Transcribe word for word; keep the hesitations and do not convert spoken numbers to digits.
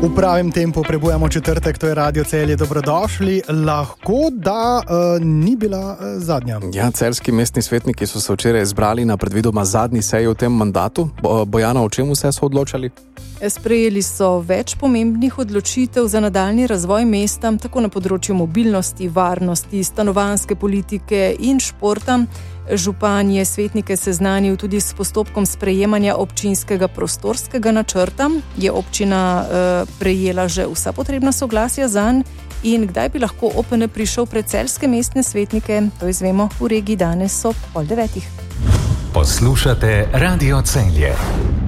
V pravem tempu prebujamo četrtek, to je Radio Celje, dobrodošli. Lahko da uh, ni bila uh, zadnja. Ja, celjski mestni svetniki so se včeraj zbrali na predvidoma zadnji seji v tem mandatu. Bo, Bojana, o čem vse so odločali? Sprejeli so več pomembnih odločitev za nadaljnji razvoj mesta, tako na področju mobilnosti, varnosti, stanovanjske politike in športa. Župan je svetnike seznanil tudi s postopkom sprejemanja občinskega prostorskega načrta. Je občina eh, prejela že vsa potrebna soglasja zanj in kdaj bi lahko O P N prišel pred celjske mestne svetnike, to izvemo v regiji danes ob pol devetih. Poslušate Radio Celje.